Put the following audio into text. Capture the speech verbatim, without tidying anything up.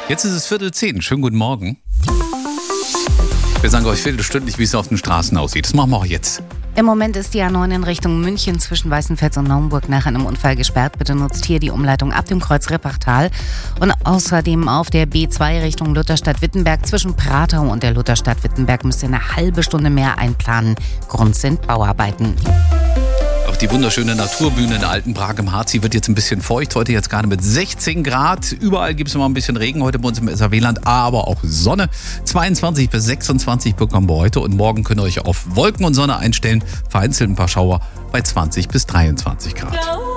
Jetzt ist es Viertel zehn. Schönen guten Morgen. Wir sagen euch viertelstündlich, wie es auf den Straßen aussieht. Das machen wir auch jetzt. Im Moment ist die A neun in Richtung München zwischen Weißenfels und Naumburg nach einem Unfall gesperrt. Bitte nutzt hier die Umleitung ab dem Kreuz Rippachtal. Und außerdem auf der B zwei Richtung Lutherstadt-Wittenberg zwischen Pratau und der Lutherstadt Wittenberg müsst ihr eine halbe Stunde mehr einplanen. Grund sind Bauarbeiten. Auch die wunderschöne Naturbühne in Altenbrak im Harz, die wird jetzt ein bisschen feucht. Heute jetzt gerade mit sechzehn Grad. Überall gibt es immer ein bisschen Regen heute bei uns im S R W-Land, aber auch Sonne. zweiundzwanzig bis sechsundzwanzig bekommen wir heute und morgen könnt ihr euch auf Wolken und Sonne einstellen. Vereinzelt ein paar Schauer bei zwanzig bis dreiundzwanzig Grad.